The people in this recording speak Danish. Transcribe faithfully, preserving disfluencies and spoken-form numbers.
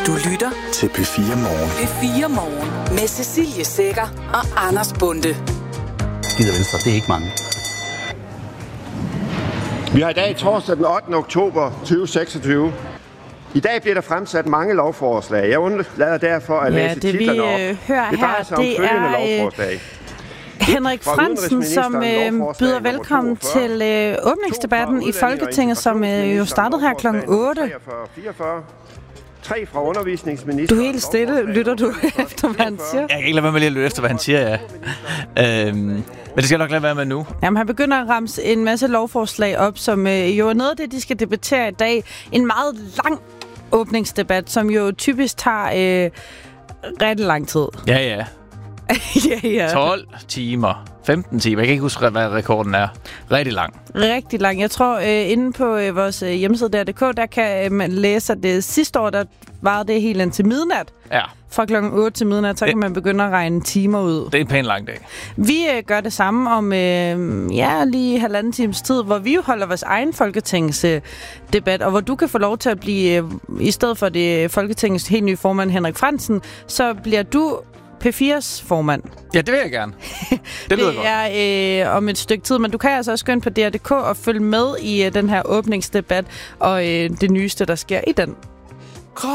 Du lytter til P fire Morgen. P fire Morgen med Cecilie Sækker og Anders Bonde. Gider Venstre, det er ikke mange. Vi har i dag torsdag den ottende oktober to tusind og seksogtyve. I dag bliver der fremsat mange lovforslag. Jeg undlader derfor at ja, læse det, titlerne op. vi, øh, hører det drejer sig her, om det følgende er, lovforslag. Henrik Frandsen, som øh, byder velkommen til øh, åbningsdebatten i Folketinget, som øh, jo startede her klokken otte. Tre fra undervisningsministeren. Du er helt stille, lytter du efter, hvad han siger? Jeg kan ikke lade være med lige at lytte efter, hvad han siger, ja. Øhm, men det skal nok lade være med nu. Jamen, han begynder at ramse en masse lovforslag op, som øh, jo er noget af det, de skal debattere i dag. En meget lang åbningsdebat, som jo typisk tager øh, ret lang tid. Ja, ja. ja, ja. tolv timer. femten timer. Jeg kan ikke huske, hvad rekorden er. Rigtig lang. Rigtig lang. Jeg tror, øh, inde på øh, vores øh, hjemmeside der punktum d k, der kan øh, man læse, at det sidste år, der varede det helt indtil midnat. Ja. Fra klokken otte til midnat, så det, kan man begynde at regne timer ud. Det er en pæn lang dag. Vi øh, gør det samme om øh, ja, lige halvanden times tid, hvor vi jo holder vores egen folketingsdebat, øh, og hvor du kan få lov til at blive, øh, i stedet for det Folketingets helt nye formand, Henrik Frandsen, så bliver du P fires formand. Ja, det vil jeg gerne. Det lyder det godt. Det er øh, om et stykke tid, men du kan altså også gå ind på D R punktum d k og følge med i øh, den her åbningsdebat og øh, det nyeste, der sker i den.